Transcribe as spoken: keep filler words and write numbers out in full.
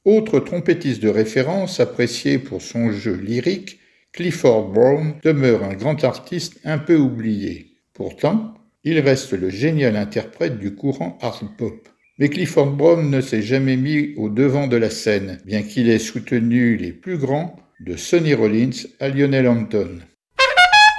Autre trompettiste de référence apprécié pour son jeu lyrique, Clifford Brown demeure un grand artiste un peu oublié. Pourtant, il reste le génial interprète du courant art pop. Mais Clifford Brown ne s'est jamais mis au devant de la scène, bien qu'il ait soutenu les plus grands, de Sonny Rollins à Lionel Hampton.